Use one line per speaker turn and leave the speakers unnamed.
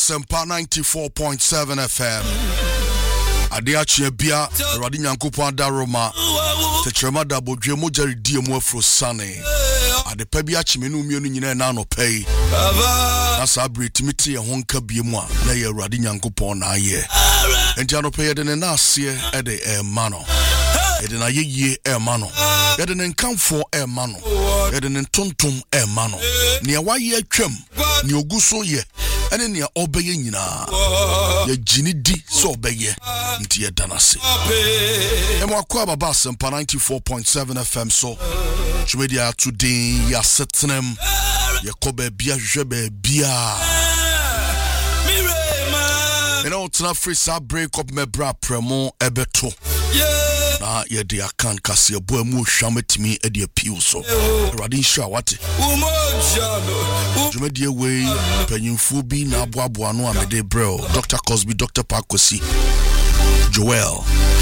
Asempa 94.7 FM. Adia Chebia, Radi Nyankopon Daroma. Techrema da bodwe mojari die mu afro sane. Ade pa bia chimenu mienu nyina na no pay. Na sabri timiti ye honka biemu a na ye Radi Nyankopon na aye. Enti anope de ne na ase e de mano. Yede na yeye mano. Yede ne nkamfo mano. Yede ne tontom mano. Ne waye atwam, ne oguso ye. Ene ne obeye nyina. Ye gini di so obeye. Nti ye danase. Emo akwa baba Asempa 94.7 FM so. Chumedia today ya setnem. Ye kobe bia hwebe bia. Tena free sa break up me bra premo ebeto. Na ye de akan kase ebo mu hwametimi e de appeal so. Radin sha wate. Jumedie we panyimfo bi na aboabo ano amede bro. Dr. Cosby, Dr. Pakosi, Joel